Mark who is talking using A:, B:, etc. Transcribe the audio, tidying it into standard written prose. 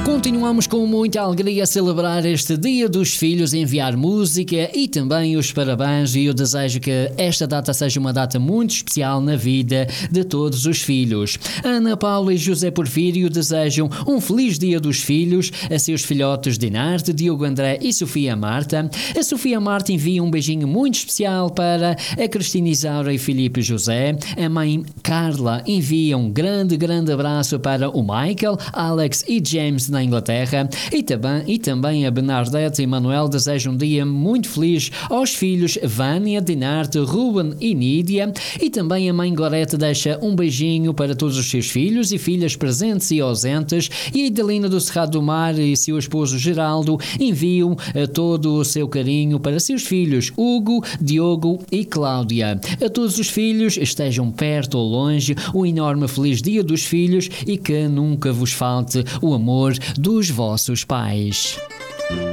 A: Continuamos com muita alegria a celebrar este Dia dos Filhos, enviar música e também os parabéns, e eu desejo que esta data seja uma data muito especial na vida de todos os filhos. Ana Paula e José Porfírio desejam um feliz Dia dos Filhos a seus filhotes Dinarte, Diogo André e Sofia Marta. A Sofia Marta envia um beijinho muito especial para a Cristina Isaura e Filipe José. A mãe Carla envia um grande abraço para o Michael, Alex e James na Inglaterra, e também a Bernadette e Manuel desejam um dia muito feliz aos filhos Vânia, Dinarte, Ruben e Nídia, e também a mãe Gorete deixa um beijinho para todos os seus filhos e filhas presentes e ausentes, e a Idalina do Cerrado do Mar e seu esposo Geraldo enviam todo o seu carinho para seus filhos Hugo, Diogo e Cláudia. A todos os filhos, estejam perto ou longe, um enorme feliz Dia dos Filhos e que nunca vos falte o amor dos vossos pais.